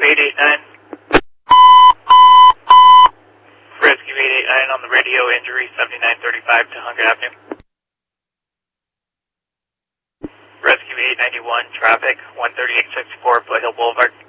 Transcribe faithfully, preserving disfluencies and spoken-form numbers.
eight eight nine. Rescue eight eight nine on the radio, injury seventy-nine thirty-five to Hunger Avenue. Rescue eight ninety-one, traffic one thirty-eight sixty-four, Foothill Boulevard.